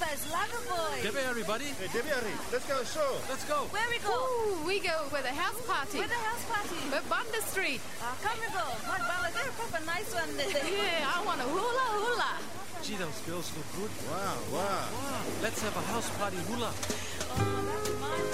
There's Lover Boy. Debbie, everybody. Hey, Debbie, let's go show. Let's go. Where we go? Ooh, we go with a house party. With a house party. With Banda Street. Come we go. What Bangladesh? Proper nice one. Yeah, I want a hula hula. Gee, those girls look good. Wow. Let's have a house party hula. Oh, that's fun.